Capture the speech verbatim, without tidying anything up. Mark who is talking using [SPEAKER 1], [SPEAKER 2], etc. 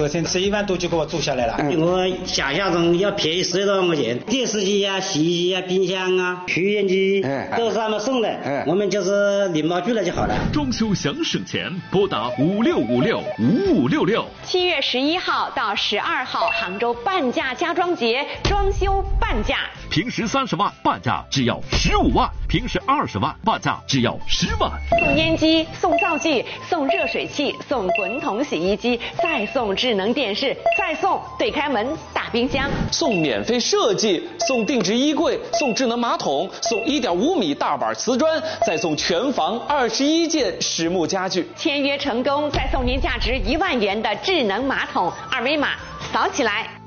[SPEAKER 1] 客厅十一万多就给我租下来了。
[SPEAKER 2] 比我想象中要便宜十多万块钱，电视机啊、洗衣机啊、冰箱啊、抽烟机都是他们送的，我们就是领包具了就好了。
[SPEAKER 3] 装修想省钱，拨打五六五六五五六六。
[SPEAKER 4] 七月十一号到十二号，杭州半价家装节，装修半价。
[SPEAKER 3] 平时三十万，半价只要十五万；平时二十万，半价只要十万。
[SPEAKER 4] 送烟机，送灶具，送热水器，送滚筒洗衣机，再送智能电视，再送对开门大冰箱，
[SPEAKER 5] 送免费设计，送定制衣柜，送智能马桶，送一点五米大板瓷砖，再送全房二十一件实木家具。
[SPEAKER 4] 签约成功，再送您价值一万元的智能马桶，二维码扫起来。